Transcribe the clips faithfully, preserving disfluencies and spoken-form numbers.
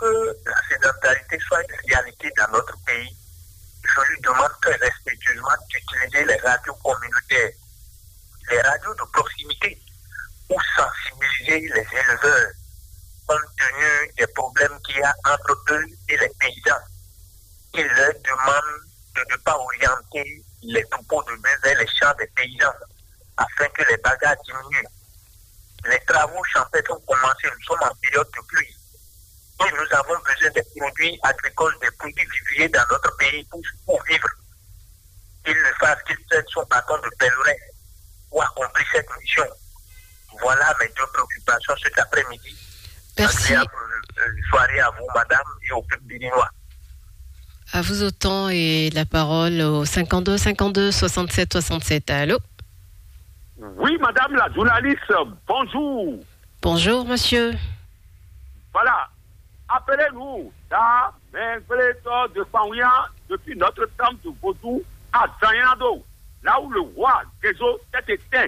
que la sédentarité soit une réalité dans notre pays, je lui demande très respectueusement d'utiliser les radios communautaires, les radios de proximité, pour sensibiliser les éleveurs compte tenu des problèmes qu'il y a entre eux et les paysans. Il leur demande de ne pas orienter les troupeaux de bœufs vers les champs des paysans afin que les bagarres diminuent. Les travaux champêtres ont commencé, nous sommes en période de pluie. Et nous avons besoin des produits agricoles, des produits vivriers dans notre pays pour, pour vivre. Qu'ils le fassent, qu'ils prennent son bâton de pèlerin pour accomplir cette mission. Voilà mes deux préoccupations cet après-midi. Merci. Agréable soirée à vous, madame, et au peuple béninois. À vous autant, et la parole au cinquante-deux cinquante-deux soixante-sept soixante-sept. Allô? Oui, madame la journaliste, bonjour. Bonjour, monsieur. Voilà, appelez-nous dans l'Invlétor de Paouya depuis notre temple de Vaudou à Zayando, là où le roi Gézo s'est éteint.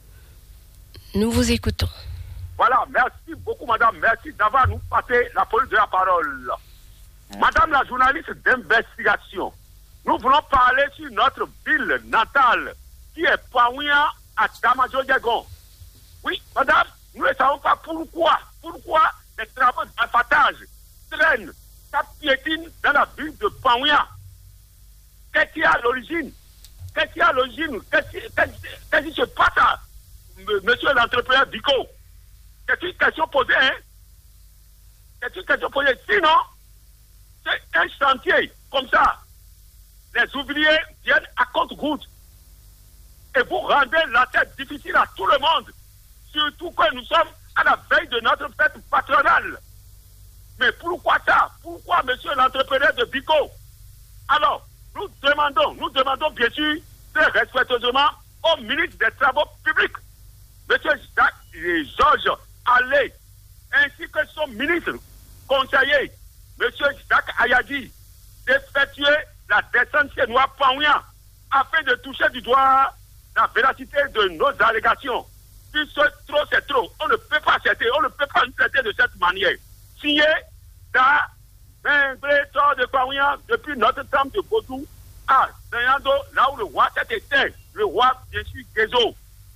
Nous vous écoutons. Voilà, merci beaucoup, madame. Merci d'avoir nous passé la police de la parole. Madame la journaliste d'investigation, nous voulons parler sur notre ville natale, qui est Paouya à Damajo-Diagon. Oui, madame, nous ne savons pas pourquoi, pourquoi les travaux d'abattage traînent, ça piétine dans la ville de Paouya. Qu'est-ce qui est à l'origine? Qu'est-ce qui est à l'origine? Qu'est-ce qui se passe à monsieur l'entrepreneur Dico? C'est une question posée, hein? C'est une question posée. Sinon, c'est un chantier comme ça. Les ouvriers viennent à compte-gouttes. Et vous rendez la tête difficile à tout le monde. Surtout que nous sommes à la veille de notre fête patronale. Mais pourquoi ça? Pourquoi monsieur l'entrepreneur de Bico? Alors, nous demandons, nous demandons bien sûr, très respectueusement, au ministre des Travaux publics, monsieur Jacques et Georges Allais, ainsi que son ministre conseiller, monsieur Jacques Ayadi, d'effectuer la descente chez nous à Paouya, afin de toucher du doigt la véracité de nos allégations. Puisque trop c'est trop, on ne peut pas traiter, on ne peut pas nous traiter de cette manière. Signé dans l'Invlétor de Paouya depuis notre temple de Vaudou à Zayando, là où le roi s'est éteint, le roi bien sûr Gézo.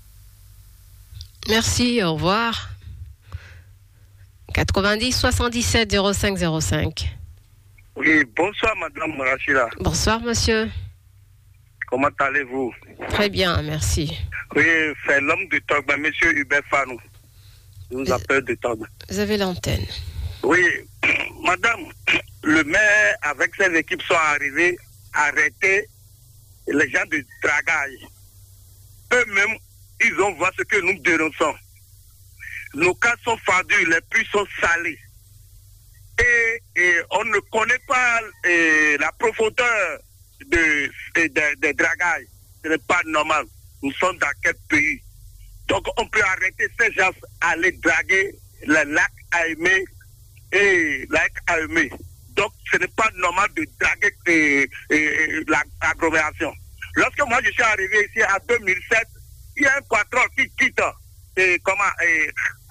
Merci, au revoir. quatre-vingt-dix soixante-dix-sept zéro cinq zéro cinq. Oui, bonsoir madame Rachida. Bonsoir, monsieur. Comment allez-vous? Très bien, merci. Oui, c'est l'homme de Togba, monsieur Hubert Fanou. Je vous appelle de Togba. Vous avez l'antenne. Oui, madame, le maire avec ses équipes sont arrivés à arrêter les gens de dragage. Eux-mêmes, ils ont vu ce que nous dénonçons. Nos cas sont fendus, les puits sont salés. Et, et on ne connaît pas et, la profondeur de, de, de, de dragage. Ce n'est pas normal. Nous sommes dans quel pays? Donc on peut arrêter ces gens à aller draguer le lac Aimé et lac Aimé. Donc ce n'est pas normal de draguer et, et, l'agglomération. Lorsque moi je suis arrivé ici en deux mille sept, il y a un patron qui quitte et, comment, et,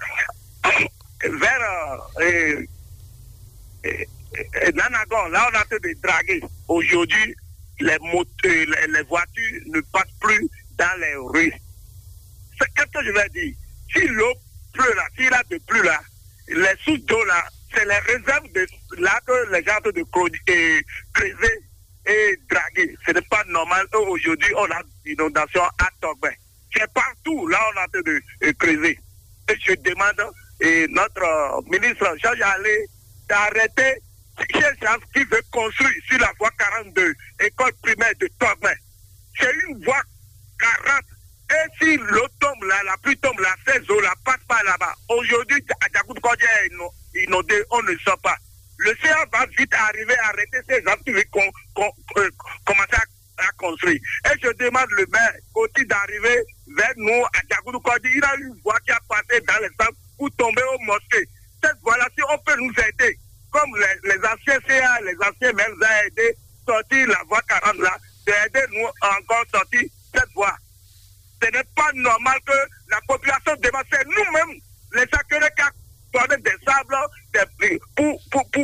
vers et, et, et Nanagon. Là on a fait de draguer. Aujourd'hui, les, les, les voitures ne passent plus dans les rues. C'est qu'est-ce que je vais dire? Si l'eau pleut là, s'il y a de pluie là, les sources d'eau là, c'est les réserves de là que les gens de creuser et draguer. Ce n'est pas normal. Aujourd'hui, on a une inondation à Togba. C'est partout, là on a de, de, de creuser. Et je demande et notre euh, ministre Georges Allais d'arrêter ces gens qui veulent construire sur la voie quarante-deux, école primaire de Togba. C'est une voie quarante. Et si l'eau tombe là, la pluie tombe là, ces eaux-là passent pas là-bas. Aujourd'hui, à Djakoud-Kodja est inondé, on ne sait pas. Le C A va vite arriver à arrêter ces gens qui veulent qu'on, qu'on, euh, commencer à, à construire. Et je demande le maire aussi d'arriver vers nous à Djakoud-Kodja. Il a une voie qui a passé dans les sables pour tomber aux mosquées. Cette voie-là, si on peut nous aider, comme les, les anciens C A, les anciens maires nous ont aidé à sortir la voie quarante là, d'aider nous encore sortir cette voie. Ce n'est pas normal que la population demande, c'est nous-mêmes, les sacrés qui ont des sables des, pour, pour, pour